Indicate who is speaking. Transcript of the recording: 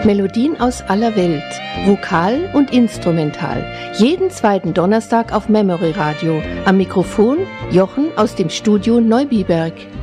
Speaker 1: Melodien aus aller Welt, vokal und instrumental. Jeden zweiten Donnerstag auf Memory Radio. Am Mikrofon Jochen aus dem Studio Neubiberg.